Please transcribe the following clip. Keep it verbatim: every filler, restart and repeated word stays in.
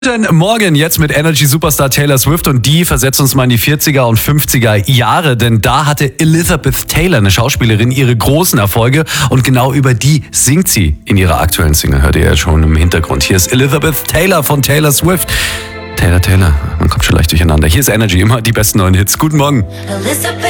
Guten Morgen, jetzt mit Energy Superstar Taylor Swift, und die versetzt uns mal in die vierziger und fünfziger Jahre, denn da hatte Elizabeth Taylor, eine Schauspielerin, ihre großen Erfolge, und genau über die singt sie in ihrer aktuellen Single. Hört ihr ja schon im Hintergrund. Hier ist Elizabeth Taylor von Taylor Swift. Taylor, Taylor, man kommt schon leicht durcheinander. Hier ist Energy, immer die besten neuen Hits. Guten Morgen. Elizabeth